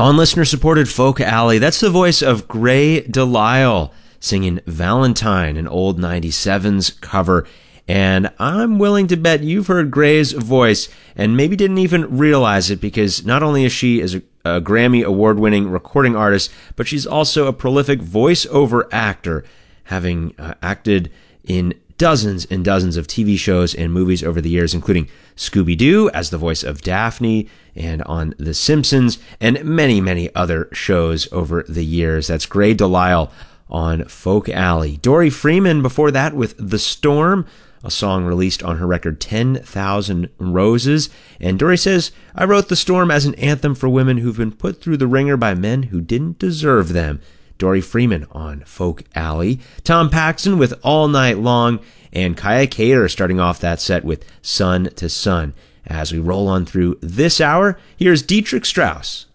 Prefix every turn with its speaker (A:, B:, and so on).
A: On listener-supported Folk Alley, that's the voice of Grey DeLisle singing Valentine, an old 97's cover. And I'm willing to bet you've heard Grey's voice and maybe didn't even realize it, because not only is she a Grammy award-winning recording artist, but she's also a prolific voiceover actor, having acted in dozens and dozens of TV shows and movies over the years, including Scooby-Doo as the voice of Daphne and on The Simpsons, and many, many other shows over the years. That's Grey DeLisle on Folk Alley. Dory Freeman before that with The Storm, a song released on her record 10,000 Roses. And Dory says, I wrote The Storm as an anthem for women who've been put through the ringer by men who didn't deserve them. Dory Freeman on Folk Alley. Tom Paxton with All Night Long, and Kaya Cater starting off that set with Sun to Sun. As we roll on through this hour, here's Dietrich Strauss.